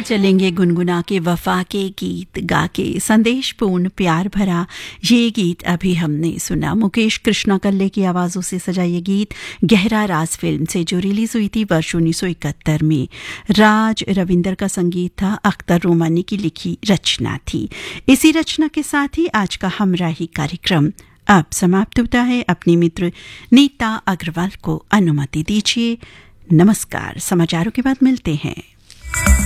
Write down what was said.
चलेंगे गुनगुना के वफा के गीत गा के, संदेश पूर्ण प्यार भरा ये गीत अभी हमने सुना। मुकेश कृष्णा कल्ले की आवाज़ों से सजा ये गीत गहरा राज फिल्म से जो रिलीज हुई थी वर्ष 1971 में। राज रविंदर का संगीत था, अख्तर रोमानी की लिखी रचना थी। इसी रचना के साथ ही आज का हमराही कार्यक्रम अब समाप्त होता है। अपनी मित्र नीता अग्रवाल को अनुमति दीजिए। नमस्कार। समाचारों के बाद मिलते हैं।